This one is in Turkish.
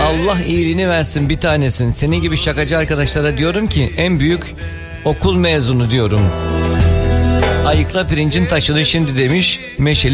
Allah iyiliğini versin bir tanesin. Senin gibi şakacı arkadaşlara diyorum ki en büyük okul mezunu diyorum. Ayıkla pirincin taşını şimdi demiş Meşeli